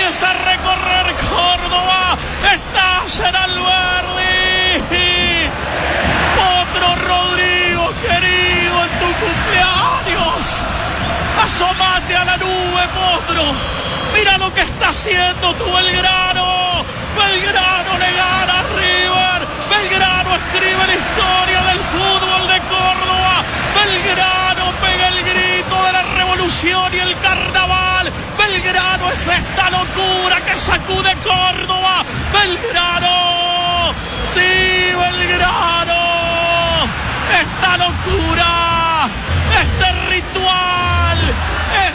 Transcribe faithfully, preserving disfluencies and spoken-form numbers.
empieza a recorrer Córdoba. Estalla en Alberdi. Potro Rodrigo, querido, en tu cumpleaños. Asomate a la nube, Potro. Mira lo que está haciendo tu Belgrano. Belgrano le gana a River. Belgrano escribe la historia del fútbol de Córdoba. Belgrano pega el grito de la revolución y el carnaval. Belgrano es esta locura que sacude Córdoba. Belgrano, sí, Belgrano. Esta locura, este ritual,